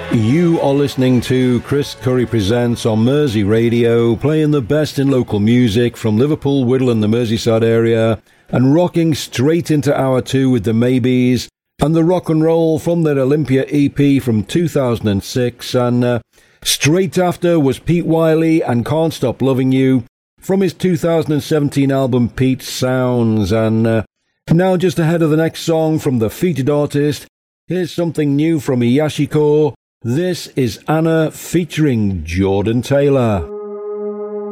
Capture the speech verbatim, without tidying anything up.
You are listening to Chris Curry Presents on Mersey Radio, playing the best in local music from Liverpool, Whittle and the Merseyside area, and rocking straight into hour two with the Maybes, and the rock and roll from their Olympia E P from two thousand six, and uh, straight after was Pete Wiley and Can't Stop Loving You from his two thousand seventeen album Pete Sounds. And uh, now just ahead of the next song from the featured artist, here's something new from Iyashiko. This is Anna featuring Jordan Taylor.